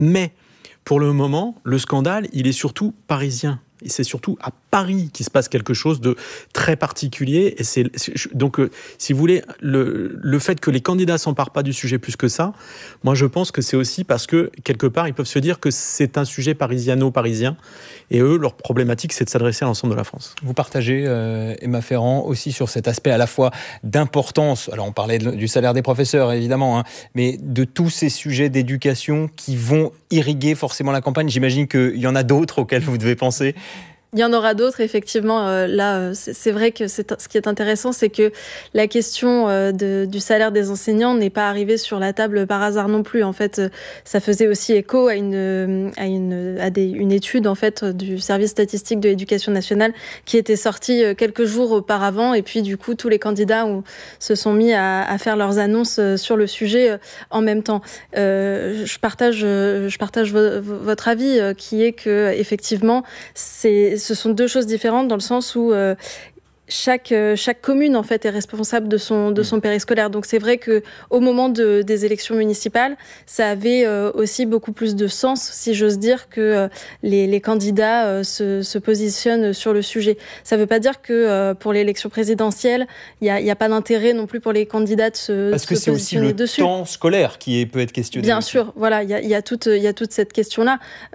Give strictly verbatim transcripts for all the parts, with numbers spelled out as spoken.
Mais pour le moment, le scandale, il est surtout parisien. Et c'est surtout à Paris qu'il se passe quelque chose de très particulier. Et c'est, donc, euh, si vous voulez, le, le fait que les candidats ne s'emparent pas du sujet plus que ça, moi je pense que c'est aussi parce que, quelque part, ils peuvent se dire que c'est un sujet parisiano-parisien. Et eux, leur problématique, c'est de s'adresser à l'ensemble de la France. Vous partagez, euh, Emma Ferrand, aussi sur cet aspect à la fois d'importance, alors on parlait de, du salaire des professeurs, évidemment, hein, mais de tous ces sujets d'éducation qui vont irriguer forcément la campagne. J'imagine qu'il y en a d'autres auxquels vous devez penser. Il y en aura d'autres, effectivement. Euh, là, c'est, c'est vrai que c'est, ce qui est intéressant, c'est que la question euh, de, du salaire des enseignants n'est pas arrivée sur la table par hasard non plus. En fait, ça faisait aussi écho à une, à une, à des, une étude en fait du service statistique de l'éducation nationale qui était sortie quelques jours auparavant. Et puis, du coup, tous les candidats ont, se sont mis à, à faire leurs annonces sur le sujet en même temps. Euh, je partage, je partage vo- votre avis, qui est que effectivement, c'est ce sont deux choses différentes dans le sens où euh, chaque, euh, chaque commune en fait est responsable de son, de son périscolaire. Donc c'est vrai qu'au moment de, des élections municipales, ça avait euh, aussi beaucoup plus de sens, si j'ose dire, que euh, les, les candidats euh, se, se positionnent sur le sujet. Ça ne veut pas dire que euh, pour l'élection présidentielle, il n'y a, a pas d'intérêt non plus pour les candidats de se, Parce de que se c'est aussi le dessus. temps scolaire qui est, peut être questionné. Bien aussi. sûr, voilà, il y a, y a toute, y a toute cette question-là.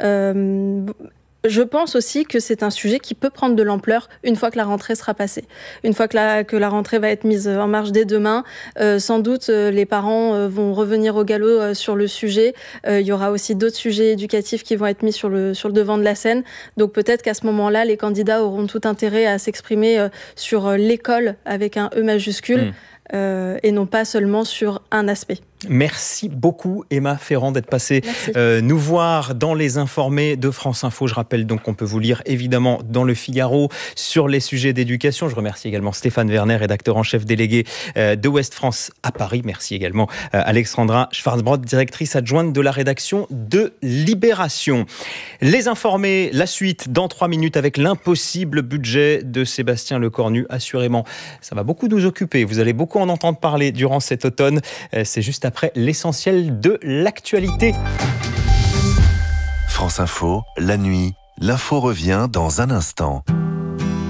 Euh, Je pense aussi que c'est un sujet qui peut prendre de l'ampleur une fois que la rentrée sera passée. Une fois que la, que la rentrée va être mise en marche dès demain, euh, sans doute euh, les parents euh, vont revenir au galop euh, sur le sujet. Euh, il y aura aussi d'autres sujets éducatifs qui vont être mis sur le, sur le devant de la scène. Donc peut-être qu'à ce moment-là, les candidats auront tout intérêt à s'exprimer euh, sur euh, l'école avec un E majuscule. Mmh. Euh, et non pas seulement sur un aspect. Merci beaucoup Emma Ferrand d'être passée euh, nous voir dans les informés de France Info. Je rappelle donc qu'on peut vous lire évidemment dans le Figaro sur les sujets d'éducation. Je remercie également Stéphane Werner, rédacteur en chef délégué euh, de Ouest France à Paris. Merci également euh, Alexandra Schwarzbrod, directrice adjointe de la rédaction de Libération. Les informés, la suite dans trois minutes avec l'impossible budget de Sébastien Lecornu. Assurément, ça va beaucoup nous occuper. Vous allez beaucoup en entendre parler durant cet automne. Euh, c'est juste après l'essentiel de l'actualité. France Info, la nuit, l'info revient dans un instant.